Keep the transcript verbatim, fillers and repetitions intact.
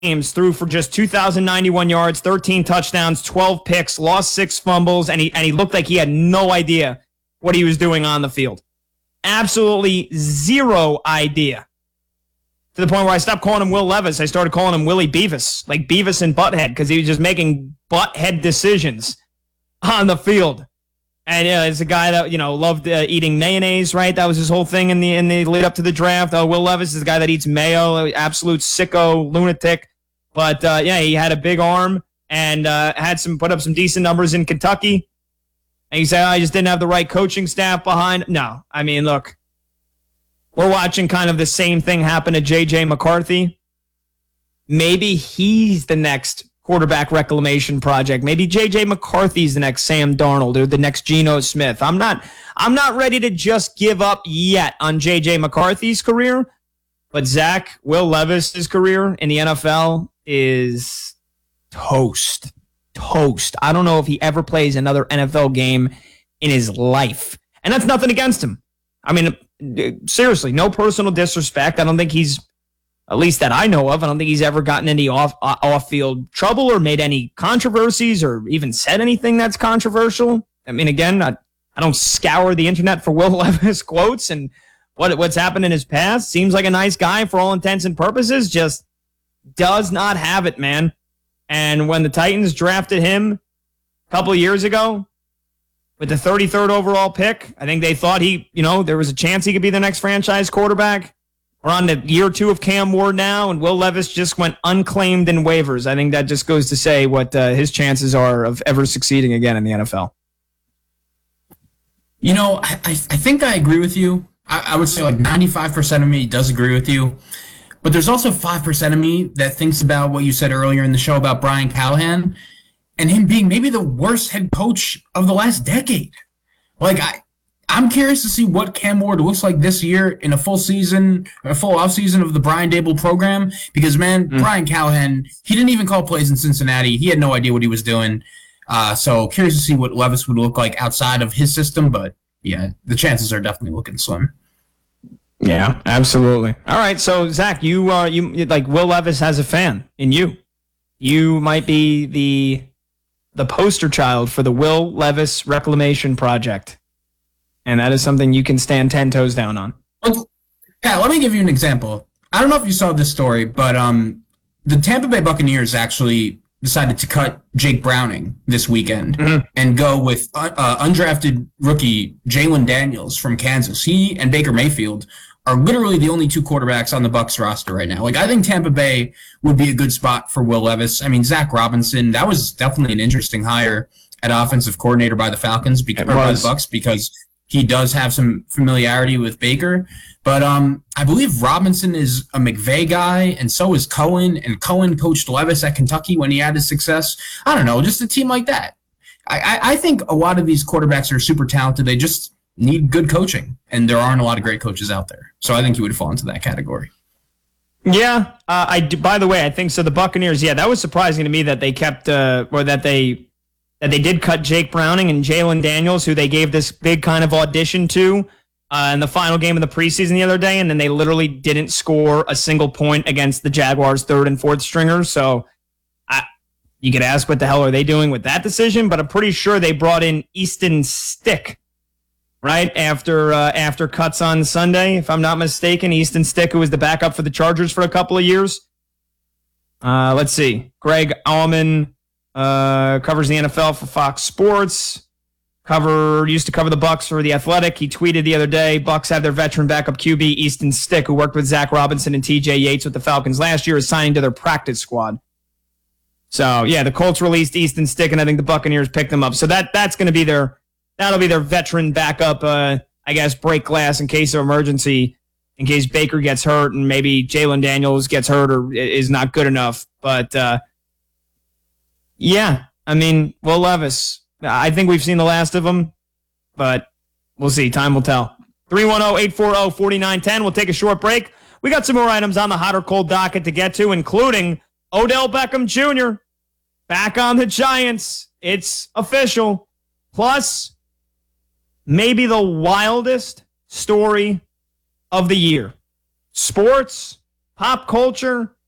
games, threw for just two thousand ninety-one yards, thirteen touchdowns, twelve picks, lost six fumbles, and he and he looked like he had no idea what he was doing on the field. Absolutely zero idea. To the point where I stopped calling him Will Levis. I started calling him Willie Beavis, like Beavis and Butthead, because he was just making butthead decisions on the field. And yeah, it's a guy that, you know, loved uh, eating mayonnaise, right? That was his whole thing in the in the lead up to the draft. Uh, Will Levis is the guy that eats mayo, absolute sicko, lunatic. But uh, yeah, he had a big arm and uh, had some put up some decent numbers in Kentucky. And you say, oh, I just didn't have the right coaching staff behind. No, I mean, look, we're watching kind of the same thing happen to J J McCarthy. Maybe he's the next quarterback reclamation project. Maybe J J McCarthy's the next Sam Darnold or the next Geno Smith. I'm not I'm not ready to just give up yet on J J McCarthy's career, but Zach, Will Levis's career in the N F L is toast. Toast. I don't know if he ever plays another N F L game in his life. And that's nothing against him. I mean, seriously, no personal disrespect. I don't think he's, at least that I know of, I don't think he's ever gotten any off uh, off-field trouble or made any controversies or even said anything that's controversial. I mean, again, I, I don't scour the internet for Will Levis quotes and what what's happened in his past. Seems like a nice guy for all intents and purposes, just does not have it, man. And when the Titans drafted him a couple of years ago with the thirty-third overall pick, I think they thought he, you know, there was a chance he could be the next franchise quarterback. We're on the year two of Cam Ward now, and Will Levis just went unclaimed in waivers. I think that just goes to say what uh, his chances are of ever succeeding again in the N F L. You know, I, I think I agree with you. I, I would say like ninety-five percent of me does agree with you. But there's also five percent of me that thinks about what you said earlier in the show about Brian Callahan and him being maybe the worst head coach of the last decade. Like, I, I'm curious to see what Cam Ward looks like this year in a full season, a full offseason of the Brian Daboll program. Because, man, mm. Brian Callahan, he didn't even call plays in Cincinnati. He had no idea what he was doing. Uh, so curious to see what Levis would look like outside of his system. But, yeah, the chances are definitely looking slim. Yeah, absolutely. All right, so Zach, you uh, you like Will Levis has a fan in you. You might be the the poster child for the Will Levis Reclamation Project, and that is something you can stand ten toes down on. Yeah, let me give you an example. I don't know if you saw this story, but um, the Tampa Bay Buccaneers actually decided to cut Jake Browning this weekend mm-hmm. and go with uh, uh, undrafted rookie Jalen Daniels from Kansas. He and Baker Mayfield are literally the only two quarterbacks on the Bucs roster right now. Like, I think Tampa Bay would be a good spot for Will Levis. I mean, Zach Robinson, that was definitely an interesting hire at offensive coordinator by the Falcons, because, or by the Bucs, because he does have some familiarity with Baker. But um, I believe Robinson is a McVay guy, and so is Cohen, and Cohen coached Levis at Kentucky when he had his success. I don't know, just a team like that. I, I, I think a lot of these quarterbacks are super talented. They just need good coaching, and there aren't a lot of great coaches out there. So I think he would fall into that category. Yeah, uh, I do, by the way, I think so. The Buccaneers, yeah, that was surprising to me that they kept, uh, or that they that they did cut Jake Browning and Jalen Daniels, who they gave this big kind of audition to uh, in the final game of the preseason the other day, and then they literally didn't score a single point against the Jaguars' third and fourth stringers. So I, you could ask what the hell are they doing with that decision, but I'm pretty sure they brought in Easton Stick right after uh, after cuts on Sunday, if I'm not mistaken. Easton Stick, who was the backup for the Chargers for a couple of years. Uh, let's see. Greg Auman uh, covers the N F L for Fox Sports. Cover used to cover the Bucs for The Athletic. He tweeted the other day, Bucs have their veteran backup Q B, Easton Stick, who worked with Zach Robinson and T J Yates with the Falcons last year, is signing to their practice squad. So, yeah, the Colts released Easton Stick, and I think the Buccaneers picked them up. So that that's going to be their That'll be their veteran backup, uh, I guess, break glass in case of emergency, in case Baker gets hurt and maybe Jalen Daniels gets hurt or is not good enough. But, uh, yeah, I mean, Will Levis, I think we've seen the last of him, but we'll see. Time will tell. three one zero, eight four zero, four nine one zero. We'll take a short break. We got some more items on the hot or cold docket to get to, including Odell Beckham Junior back on the Giants. It's official. Plus, maybe the wildest story of the year. Sports, pop culture,